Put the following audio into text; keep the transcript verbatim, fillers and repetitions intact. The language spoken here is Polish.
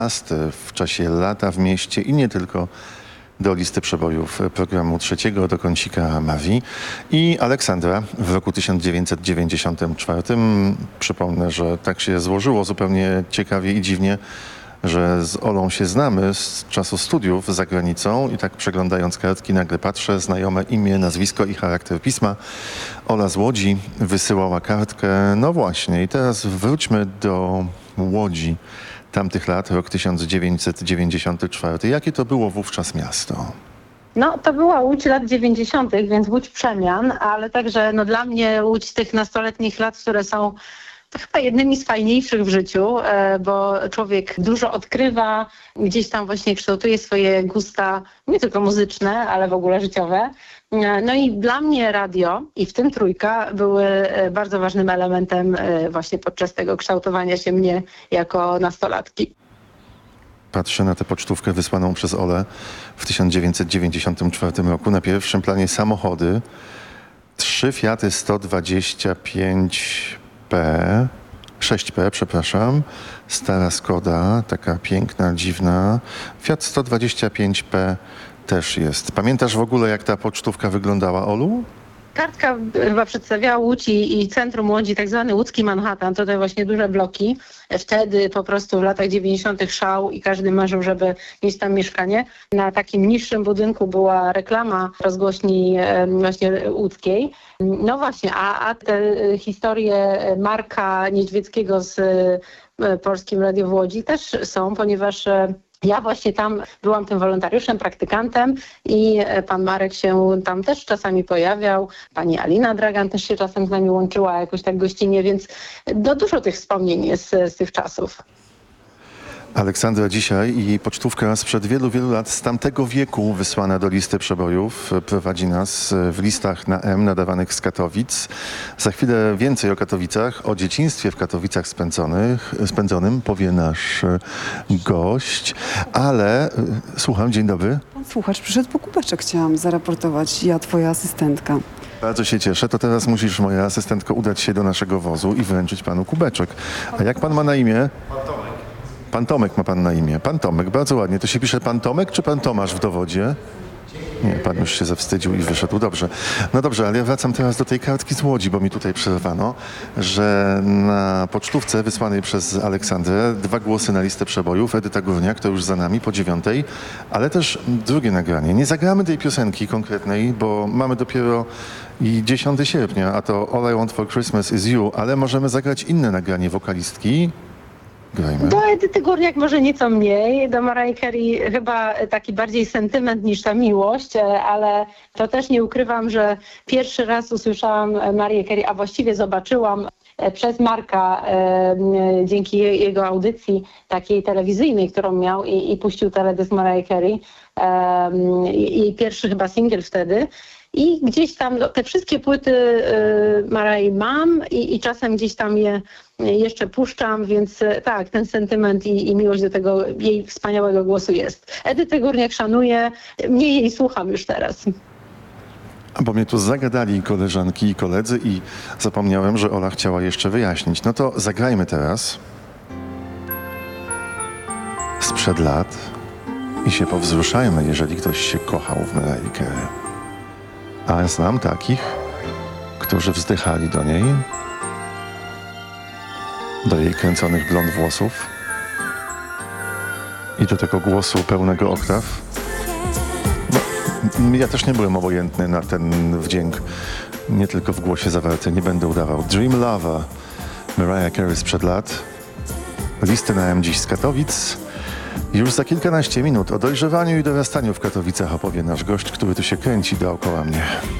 W czasie lata w mieście i nie tylko do listy przebojów programu trzeciego do kącika Mavi i Aleksandra w roku tysiąc dziewięćset dziewięćdziesiątym czwartym. Przypomnę, że tak się złożyło zupełnie ciekawie i dziwnie, że z Olą się znamy z czasu studiów za granicą i tak przeglądając kartki nagle patrzę, znajome imię, nazwisko i charakter pisma. Ola z Łodzi wysyłała kartkę. No właśnie i teraz wróćmy do Łodzi tamtych lat, rok tysiąc dziewięćset dziewięćdziesiąty czwarty. Jakie to było wówczas miasto? No, to była Łódź lat dziewięćdziesiątych, więc Łódź przemian, ale także no, dla mnie Łódź tych nastoletnich lat, które są to chyba jednymi z fajniejszych w życiu, bo człowiek dużo odkrywa, gdzieś tam właśnie kształtuje swoje gusta, nie tylko muzyczne, ale w ogóle życiowe. No i dla mnie radio, i w tym trójka, były bardzo ważnym elementem właśnie podczas tego kształtowania się mnie jako nastolatki. Patrzę na tę pocztówkę wysłaną przez Olę w tysiąc dziewięćset dziewięćdziesiątym czwartym roku. Na pierwszym planie samochody. Trzy Fiaty sto dwadzieścia pięć P, sześć P, przepraszam. Stara Skoda, taka piękna, dziwna. Fiat sto dwadzieścia pięć P też jest. Pamiętasz w ogóle, jak ta pocztówka wyglądała, Olu? Kartka chyba przedstawiała Łódź i, i centrum Łodzi, tak zwany łódzki Manhattan, to te właśnie duże bloki. Wtedy po prostu w latach dziewięćdziesiątych szał i każdy marzył, żeby mieć tam mieszkanie. Na takim niższym budynku była reklama rozgłośni właśnie łódzkiej. No właśnie, a, a te historie Marka Niedźwieckiego z Polskim Radio w Łodzi też są, ponieważ ja właśnie tam byłam tym wolontariuszem, praktykantem i pan Marek się tam też czasami pojawiał. Pani Alina Dragan też się czasem z nami łączyła jakoś tak gościnnie, więc no, dużo tych wspomnień jest z tych czasów. Aleksandra dzisiaj i jej pocztówka sprzed wielu, wielu lat z tamtego wieku wysłana do listy przebojów prowadzi nas w listach na M nadawanych z Katowic. Za chwilę więcej o Katowicach, o dzieciństwie w Katowicach spędzonych, spędzonym powie nasz gość, ale słucham, dzień dobry. Pan słuchacz przyszedł po kubeczek, chciałam zaraportować, ja twoja asystentka. Bardzo się cieszę, to teraz musisz, moja asystentko, udać się do naszego wozu i wręczyć panu kubeczek. A jak pan ma na imię? Pan Tomek ma pan na imię. Pan Tomek, bardzo ładnie. To się pisze pan Tomek czy pan Tomasz w dowodzie? Nie, pan już się zawstydził i wyszedł. Dobrze. No dobrze, ale ja wracam teraz do tej kartki z Łodzi, bo mi tutaj przerwano, że na pocztówce wysłanej przez Aleksandrę dwa głosy na listę przebojów. Edyta Górniak, to już za nami po dziewiątej, ale też drugie nagranie. Nie zagramy tej piosenki konkretnej, bo mamy dopiero i dziesiątego sierpnia, a to All I Want for Christmas is You, ale możemy zagrać inne nagranie wokalistki. Grajmy. Do Edyty Górniak może nieco mniej, do Mariah Carey chyba taki bardziej sentyment niż ta miłość, ale to też nie ukrywam, że pierwszy raz usłyszałam Mariah Carey, a właściwie zobaczyłam przez Marka e, dzięki jego audycji takiej telewizyjnej, którą miał i, i puścił teledysk Mariah Carey, e, jej pierwszy chyba singiel wtedy. I gdzieś tam no, te wszystkie płyty y, Marai mam i, i czasem gdzieś tam je jeszcze puszczam, więc y, tak, ten sentyment i, i miłość do tego jej wspaniałego głosu jest. Edytę Górniak szanuję, mniej jej słucham już teraz. Bo mnie tu zagadali koleżanki i koledzy i zapomniałem, że Ola chciała jeszcze wyjaśnić. No to zagrajmy teraz sprzed lat i się powzruszajmy, jeżeli ktoś się kochał w Mariah Carey. A znam takich, którzy wzdychali do niej, do jej kręconych blond włosów i do tego głosu pełnego oktaw. No, ja też nie byłem obojętny na ten wdzięk, nie tylko w głosie zawarty, nie będę udawał. Dream Lover, Mariah Carey sprzed lat, listy na M dziś z Katowic. Już za kilkanaście minut o dojrzewaniu i dorastaniu w Katowicach opowie nasz gość, który tu się kręci dookoła mnie.